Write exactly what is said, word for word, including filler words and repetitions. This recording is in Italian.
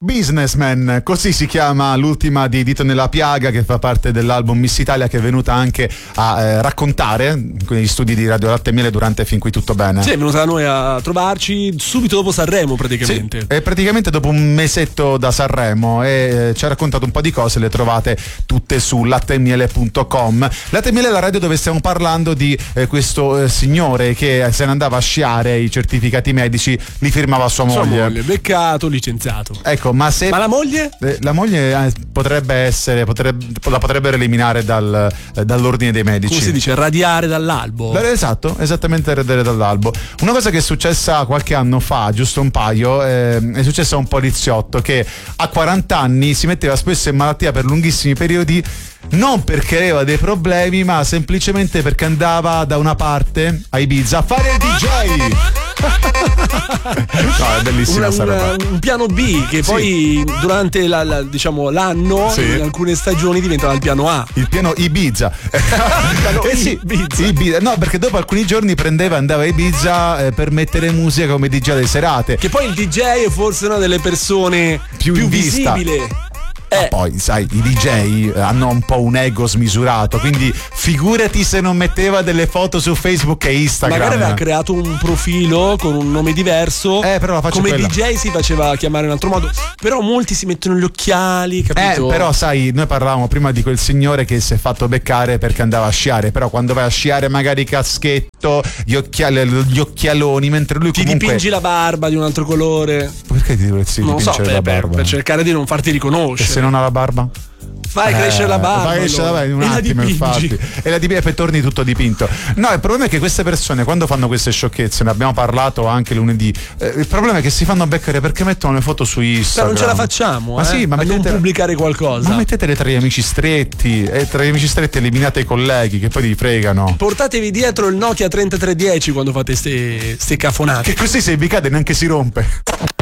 Businessman, così si chiama l'ultima di Dito nella piaga, che fa parte dell'album Miss Italia, che è venuta anche a eh, raccontare negli studi di Radio Latte e Miele durante Fin qui tutto bene. Sì, è venuta da noi a trovarci subito dopo Sanremo praticamente. Sì, e praticamente dopo un mesetto da Sanremo, e eh, ci ha raccontato un po' di cose, le trovate tutte su latte e miele punto com. Latte e Miele è la radio dove stiamo parlando di eh, questo eh, signore che se ne andava a sciare, i certificati medici li firmava sua moglie. Sua moglie, beccato, licenziato. Ecco, ma se Ma la moglie? Eh, la moglie eh, potrebbe essere, potrebbe, la potrebbero eliminare dal, eh, dall'ordine dei medici. Come si dice? Radiare dall'albo. Beh, esatto, esattamente, radiare dall'albo. Una cosa che è successa qualche anno fa, giusto un paio, eh, è successa a un poliziotto che a quaranta anni si metteva spesso in malattia per lunghissimi periodi, non perché aveva dei problemi, ma semplicemente perché andava da una parte a Ibiza a fare il D J. No, è bellissima una, sta roba. una, un piano B che Sì. poi durante la, la, diciamo, l'anno Sì. in alcune stagioni diventava il piano A. Il piano Ibiza. piano Eh sì, Ibiza. Ibiza. No, perché dopo alcuni giorni prendeva e andava a Ibiza eh, per mettere musica come D J alle serate. Che poi il D J è forse una delle persone Più più, in vista. visibile. Ma Eh. poi, sai, i D J hanno un po' un ego smisurato, quindi figurati se non metteva delle foto su Facebook e Instagram. Magari aveva creato un profilo con un nome diverso. Eh, però la faccia come quella. D J si faceva chiamare in altro modo. Però molti si mettono gli occhiali, Eh, capito? però sai, noi parlavamo prima di quel signore che si è fatto beccare perché andava a sciare, però quando vai a sciare magari caschetto, gli, occhiali, gli occhialoni, mentre lui ti comunque... dipingi la barba di un altro colore. Perché ti dovresti Non lo so, dipingere per, la per, barba? per cercare di non farti E riconoscere. se non ha la barba? Fai crescere la barba. Fai crescere la barba in un e la attimo, dipingi. infatti. E la dipingi e poi torni tutto dipinto. No, il problema è che queste persone, quando fanno queste sciocchezze, ne abbiamo parlato anche lunedì, eh, il problema è che si fanno beccare perché mettono le foto su Però Instagram. non ce la facciamo, Ma eh, sì, ma a non mettete- pubblicare qualcosa. Ma mettetele tra gli amici stretti, e tra gli amici stretti eliminate i colleghi che poi vi fregano. Portatevi dietro il Nokia trentatré dieci quando fate ste, ste cafonate. Che così se vi cade neanche si rompe.